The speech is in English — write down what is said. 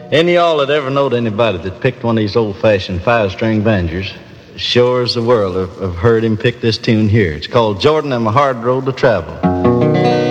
Any of y'all that ever knowed anybody that picked one of these old-fashioned five-string banjos, sure as the world have heard him pick this tune here. It's called Jordan and My Hard Road to Travel.